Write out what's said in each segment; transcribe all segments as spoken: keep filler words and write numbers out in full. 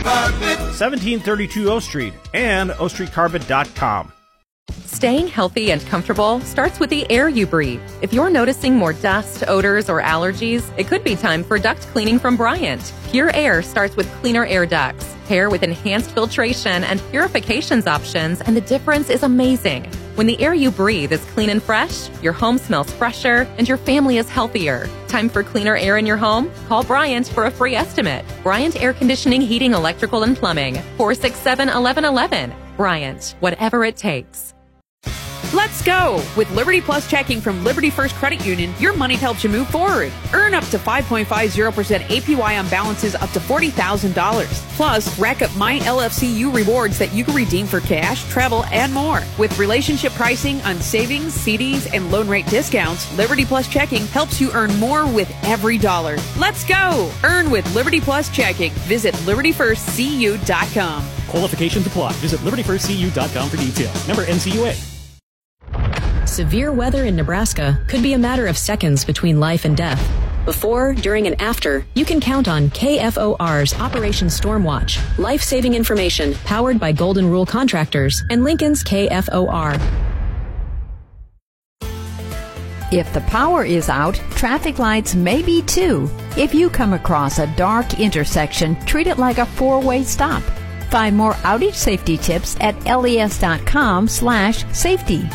Carpet. seventeen thirty-two O Street and O Street Carpet dot com. Staying healthy and comfortable starts with the air you breathe. If you're noticing more dust, odors, or allergies, it could be time for duct cleaning from Bryant. Pure Air starts with cleaner air ducts, pair with enhanced filtration and purifications options, and the difference is amazing. When the air you breathe is clean and fresh, your home smells fresher and your family is healthier. Time for cleaner air in your home? Call Bryant for a free estimate. Bryant Air Conditioning, Heating, Electrical, and Plumbing. four six seven, one one one one. Bryant, whatever it takes. Let's go! With Liberty Plus checking from Liberty First Credit Union, your money helps you move forward. Earn up to five point five zero percent A P Y on balances up to forty thousand dollars. Plus, rack up My L F C U rewards that you can redeem for cash, travel, and more. With relationship pricing on savings, C Ds, and loan rate discounts, Liberty Plus checking helps you earn more with every dollar. Let's go! Earn with Liberty Plus checking. Visit liberty first c u dot com. Qualifications apply. Visit liberty first c u dot com for details. Member N C U A. Severe weather in Nebraska could be a matter of seconds between life and death. Before, during, and after, you can count on K F O R's Operation Stormwatch, life-saving information powered by Golden Rule Contractors and Lincoln's K F O R. If the power is out, traffic lights may be too. If you come across a dark intersection, treat it like a four-way stop. Find more outage safety tips at les.com slash safety.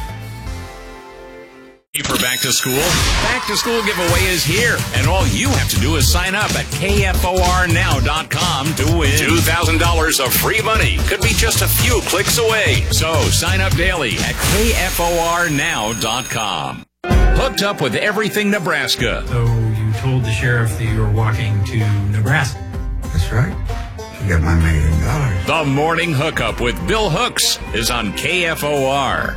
For back to school? Back to school giveaway is here, and all you have to do is sign up at K F O R now dot com to win two thousand dollars of free money. Could be just a few clicks away. So sign up daily at K F O R now dot com. Hooked up with everything Nebraska. So you told the sheriff that you were walking to Nebraska. That's right. You got my million dollars. The Morning Hookup with Bill Hooks is on K F O R.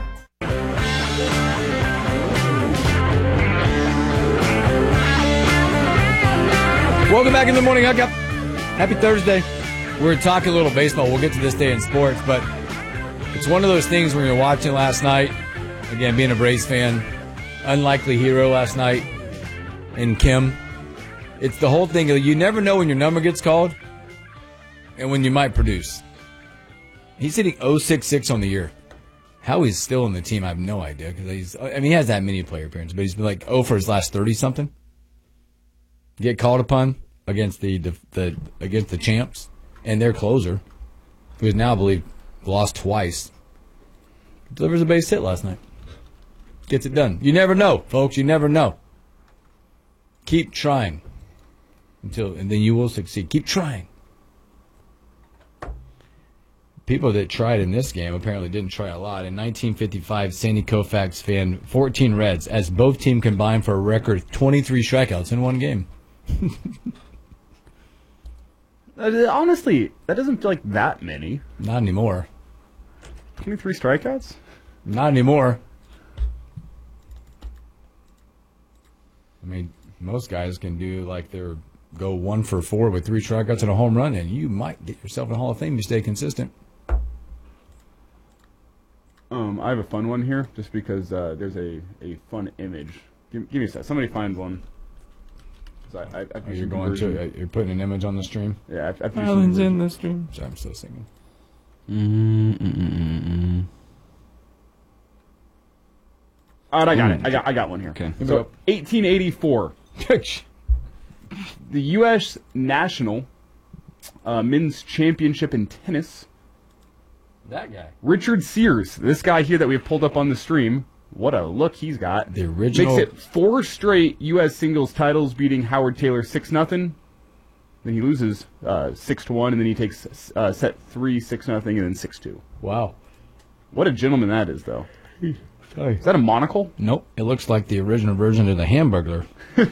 Welcome back in the Morning Hookup. Happy Thursday. We're talking a little baseball. We'll get to this day in sports, but it's one of those things when you're watching last night, again, being a Braves fan, unlikely hero last night in Kim. It's the whole thing. You never know when your number gets called and when you might produce. He's hitting oh six six on the year. How he's still on the team, I have no idea. Because he's, I mean, he has that many player appearances, but he's been like oh for his last thirty-something. Get called upon against the, the the against the champs and their closer, who is now, I believe, lost twice. Delivers a base hit last night. Gets it done. You never know, folks. You never know. Keep trying until, and then you will succeed. Keep trying. People that tried in this game apparently didn't try a lot. In nineteen fifty-five, Sandy Koufax fanned fourteen Reds as both teams combined for a record twenty-three strikeouts in one game. Honestly, that doesn't feel like that many. Not anymore. twenty-three strikeouts? Not anymore. I mean, most guys can do like they're go one for four with three strikeouts and a home run, and you might get yourself in the Hall of Fame if you stay consistent. Um, I have a fun one here, just because uh, there's a, a fun image. Give, give me a sec. Somebody find one. I, I, I oh, you're going to uh, you're putting an image on the stream. Yeah, I, I Islands in the stream. Sorry, I'm still singing. Mm-mm-mm-mm. All right, I got mm. it. I got I got one here. Okay. So, eighteen eighty-four, the U S National uh, Men's Championship in tennis. That guy, Richard Sears, this guy here that we've pulled up on the stream. What a look he's got. The original. Makes it four straight U S singles titles, beating Howard Taylor six nothing. Then he loses uh, six to one, and then he takes uh, set three, six nothing, and then six two. Wow. What a gentleman that is, though. Is that a monocle? Nope. It looks like the original version of the Hamburglar.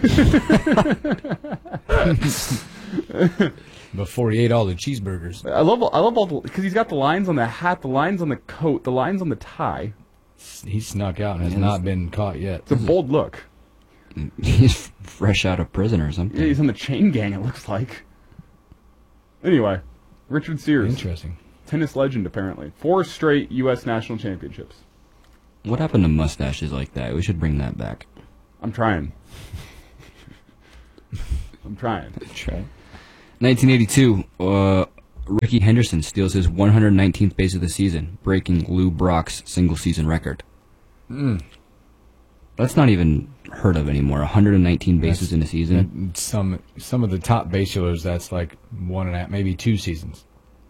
Before he ate all the cheeseburgers. I love, I love all the, because he's got the lines on the hat, the lines on the coat, the lines on the tie. He snuck out and has not been caught yet. It's a bold look. He's fresh out of prison or something. Yeah, he's on the chain gang, it looks like. Anyway, Richard Sears. Interesting. Tennis legend, apparently. Four straight U S national championships. What happened to mustaches like that? We should bring that back. I'm trying. I'm trying. Try. nineteen eighty-two, uh, Ricky Henderson steals his one hundred nineteenth base of the season, breaking Lou Brock's single-season record. Mm. That's not even heard of anymore. one hundred nineteen bases That's, in a season. Some some of the top base stealers, that's like one and a half, maybe two seasons.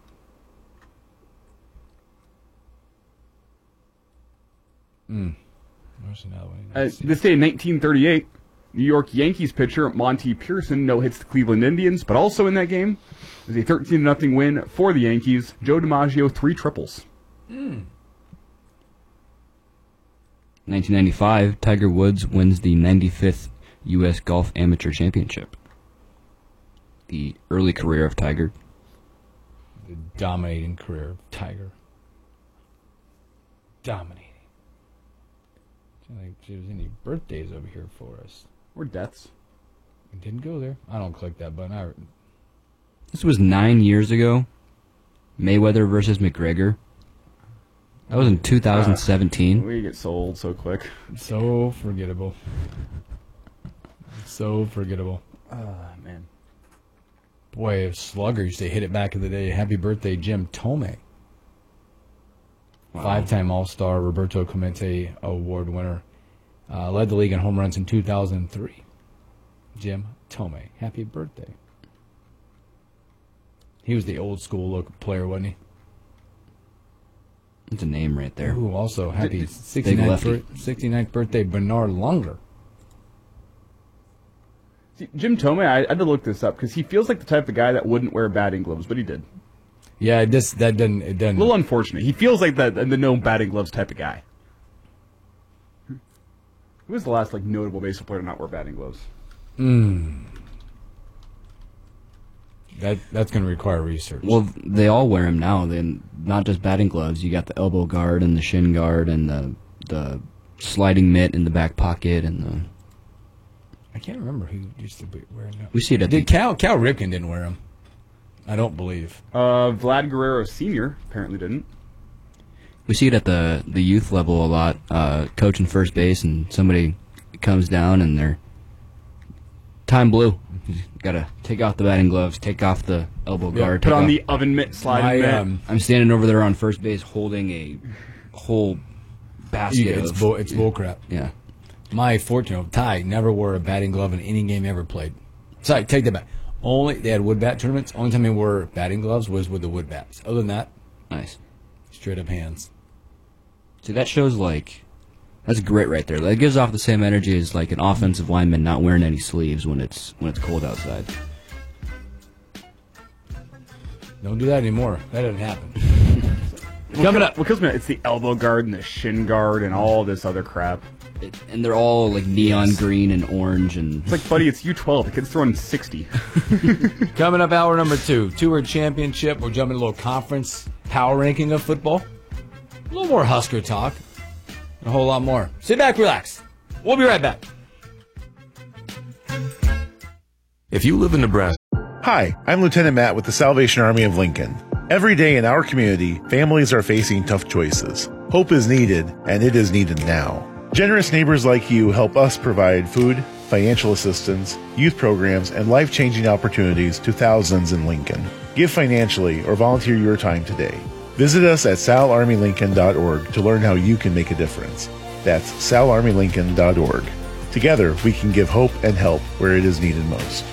Mm. Where's another one? Uh, this day in nineteen thirty-eight, New York Yankees pitcher Monty Pearson no-hits the Cleveland Indians, but also in that game was a thirteen to nothing win for the Yankees. Joe DiMaggio, three triples. Mm. nineteen ninety-five, Tiger Woods wins the ninety-fifth U S Golf Amateur Championship. The early career of Tiger. The dominating career of Tiger. Dominating. I don't think there's any birthdays over here for us. Or deaths. We didn't go there. I don't click that button. I... This was nine years ago. Mayweather versus McGregor. That was in two thousand seventeen. Uh, we get so old so quick. So forgettable. So forgettable. Ah, uh, man. Boy, if Slugger used to hit it back in the day. Happy birthday, Jim Thome. Wow. Five-time All-Star Roberto Clemente Award winner. Uh, led the league in home runs in two thousand three. Jim Thome. Happy birthday. He was the old-school look player, wasn't he? It's a name right there. Ooh, also happy sixty-ninth, bir- sixty-ninth birthday, Bernard Langer. See, Jim Thome, I, I had to look this up because he feels like the type of guy that wouldn't wear batting gloves, but he did. Yeah, it just that doesn't it doesn't. A little unfortunate. He feels like the the no batting gloves type of guy. Who was the last like notable baseball player to not wear batting gloves? Hmm. That that's going to require research. Well, they all wear them now. Then not just batting gloves. You got the elbow guard and the shin guard and the the sliding mitt in the back pocket and the. I can't remember who used to be wearing them. We see it at Did the, Cal Cal Ripken didn't wear them. I don't believe. Uh, Vlad Guerrero Senior apparently didn't. We see it at the the youth level a lot. Uh, coaching first base and somebody comes down and they're time blue. Got to take off the batting gloves, take off the elbow Yeah, guard. put on off. the oven mitt, sliding My, mitt. um, I'm standing over there on first base holding a whole basket Yeah, it's of... bull, it's bull crap. Yeah. My fourteen-year-old Ty never wore a batting glove in any game ever played. Sorry, take that back. Only they had wood bat tournaments. Only time they wore batting gloves was with the wood bats. Other than that, Nice. straight up hands. See, that shows like... That's grit right there. That gives off the same energy as like an offensive lineman not wearing any sleeves when it's when it's cold outside. Don't do that anymore. That doesn't happen. Coming up, because it's the elbow guard and the shin guard and all this other crap. It, and they're all like neon Yes. green and orange and... It's like, buddy, it's U twelve. The kid's throwing sixty. Coming up, hour number two, two-word championship. We're jumping a little conference power ranking of football. A little more Husker talk. And a whole lot more. Sit back, relax. We'll be right back. If you live in Nebraska. Hi, I'm Lieutenant Matt with the Salvation Army of Lincoln. Every day in our community, families are facing tough choices. Hope is needed, and it is needed now. Generous neighbors like you help us provide food, financial assistance, youth programs, and life-changing opportunities to thousands in Lincoln. Give financially or volunteer your time today. Visit us at sal army lincoln dot org to learn how you can make a difference. That's sal army lincoln dot org. Together, we can give hope and help where it is needed most.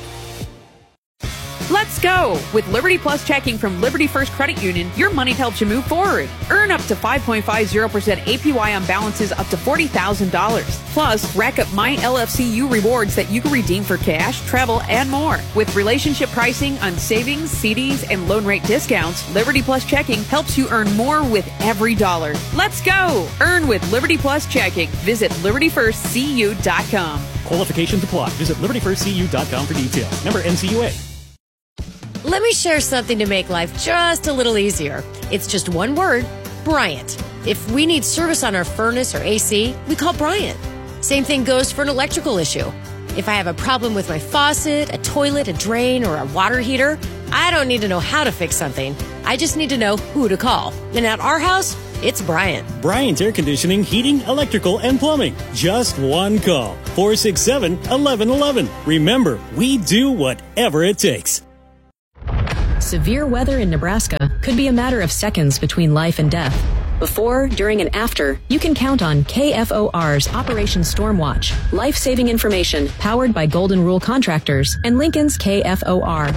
Let's go! With Liberty Plus checking from Liberty First Credit Union, your money helps you move forward. Earn up to five point five zero percent A P Y on balances up to forty thousand dollars. Plus, rack up My L F C U rewards that you can redeem for cash, travel, and more. With relationship pricing on savings, C Ds, and loan rate discounts, Liberty Plus checking helps you earn more with every dollar. Let's go! Earn with Liberty Plus checking. Visit liberty first c u dot com. Qualifications apply. Visit liberty first c u dot com for details. Member N C U A. Let me share something to make life just a little easier. It's just one word, Bryant. If we need service on our furnace or A C, we call Bryant. Same thing goes for an electrical issue. If I have a problem with my faucet, a toilet, a drain, or a water heater, I don't need to know how to fix something. I just need to know who to call. And at our house, it's Bryant. Bryant Air Conditioning, Heating, Electrical, and Plumbing. Just one call. four six seven, one one one one. Remember, we do whatever it takes. Severe weather in Nebraska could be a matter of seconds between life and death. Before, during, and after, you can count on K F O R's Operation Stormwatch, life-saving information powered by Golden Rule Contractors and Lincoln's K F O R.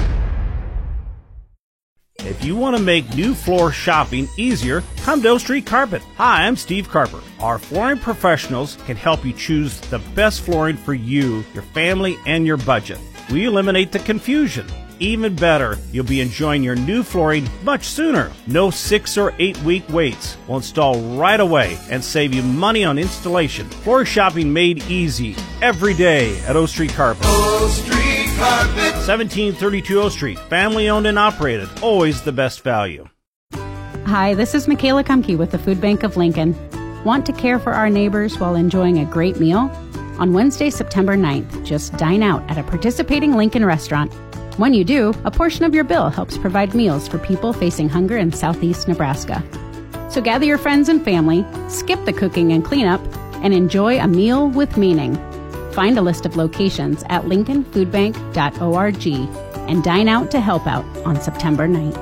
If you want to make new floor shopping easier, come to O Street Carpet. Hi, I'm Steve Carper. Our flooring professionals can help you choose the best flooring for you, your family, and your budget. We eliminate the confusion. Even better, you'll be enjoying your new flooring much sooner. No six or eight week waits. We'll install right away and save you money on installation. Floor shopping made easy every day at O Street Carpet. O Street Carpet. seventeen thirty-two O Street. Family owned and operated. Always the best value. Hi, this is Michaela Kumke with the Food Bank of Lincoln. Want to care for our neighbors while enjoying a great meal? On Wednesday, September ninth, just dine out at a participating Lincoln restaurant. When you do, a portion of your bill helps provide meals for people facing hunger in southeast Nebraska. So gather your friends and family, skip the cooking and cleanup, and enjoy a meal with meaning. Find a list of locations at lincoln food bank dot org and dine out to help out on September ninth.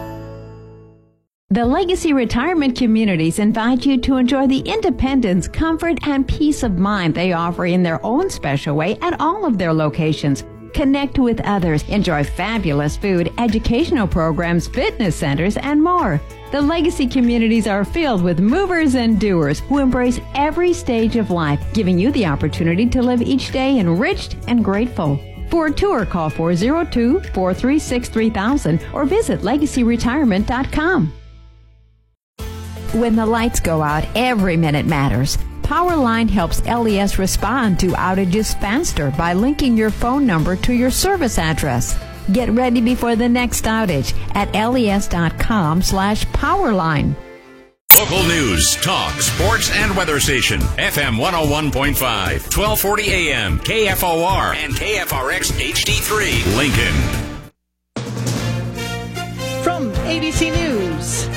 The Legacy Retirement Communities invite you to enjoy the independence, comfort, and peace of mind they offer in their own special way at all of their locations. Connect with others, enjoy fabulous food, educational programs, fitness centers, and more. The Legacy communities are filled with movers and doers who embrace every stage of life, giving you the opportunity to live each day enriched and grateful. For a tour, call four oh two, four three six, three thousand or visit legacy retirement dot com. When the lights go out, every minute matters. Powerline helps L E S respond to outages faster by linking your phone number to your service address. Get ready before the next outage at les.com slash powerline. Local news, talk, sports, and weather station. F M one oh one point five, twelve forty A M, K F O R, and K F R X H D three, Lincoln. From A B C News,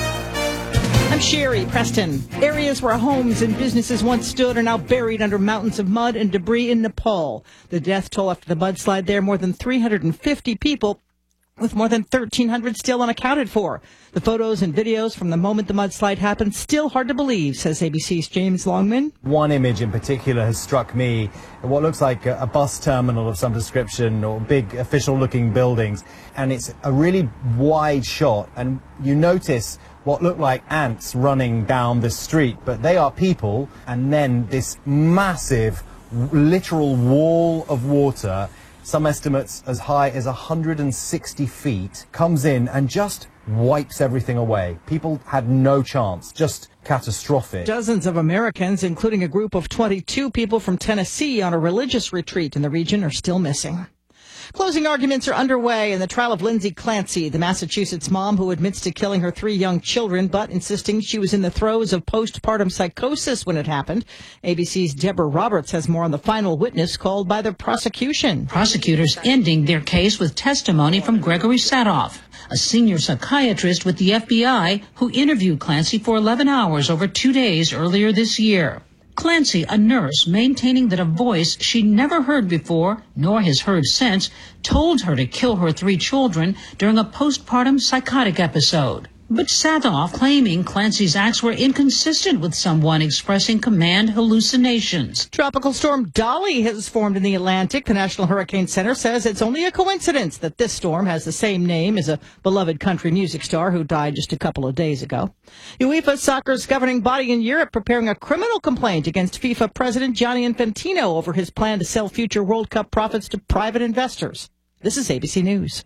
I'm Sherry Preston. Areas where homes and businesses once stood are now buried under mountains of mud and debris in Nepal. The death toll after the mudslide there, more than three hundred fifty people, with more than thirteen hundred still unaccounted for. The photos and videos from the moment the mudslide happened still hard to believe, says A B C's James Longman. One image in particular has struck me, what looks like a bus terminal of some description or big official-looking buildings, and it's a really wide shot, and you notice what look like ants running down the street, but they are people, and then this massive, literal wall of water, some estimates as high as one hundred sixty feet, comes in and just wipes everything away. People had no chance, just catastrophic. Dozens of Americans, including a group of twenty-two people from Tennessee on a religious retreat in the region, are still missing. Closing arguments are underway in the trial of Lindsay Clancy, the Massachusetts mom who admits to killing her three young children, but insisting she was in the throes of postpartum psychosis when it happened. A B C's Deborah Roberts has more on the final witness called by the prosecution. Prosecutors ending their case with testimony from Gregory Sadoff, a senior psychiatrist with the F B I who interviewed Clancy for eleven hours over two days earlier this year. Clancy, a nurse, maintaining that a voice she never heard before, nor has heard since, told her to kill her three children during a postpartum psychotic episode. But Sadoff claiming Clancy's acts were inconsistent with someone expressing command hallucinations. Tropical storm Dolly has formed in the Atlantic. The National Hurricane Center says it's only a coincidence that this storm has the same name as a beloved country music star who died just a couple of days ago. UEFA, soccer's governing body in Europe, preparing a criminal complaint against FIFA President Gianni Infantino over his plan to sell future World Cup profits to private investors. This is A B C News.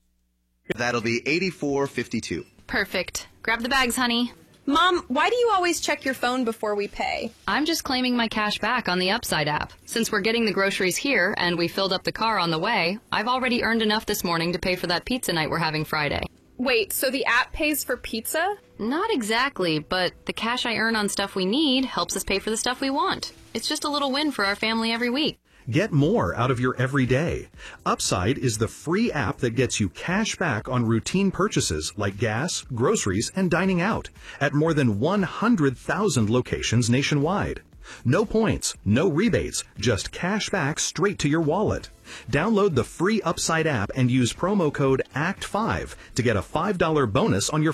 That'll be eighty-four fifty-two. Perfect. Grab the bags, honey. Mom, why do you always check your phone before we pay? I'm just claiming my cash back on the Upside app. Since we're getting the groceries here and we filled up the car on the way, I've already earned enough this morning to pay for that pizza night we're having Friday. Wait, so the app pays for pizza? Not exactly, but the cash I earn on stuff we need helps us pay for the stuff we want. It's just a little win for our family every week. Get more out of your everyday. Upside is the free app that gets you cash back on routine purchases like gas, groceries, and dining out at more than one hundred thousand locations nationwide. No points, no rebates, just cash back straight to your wallet. Download the free Upside app and use promo code A C T five to get a five dollars bonus on your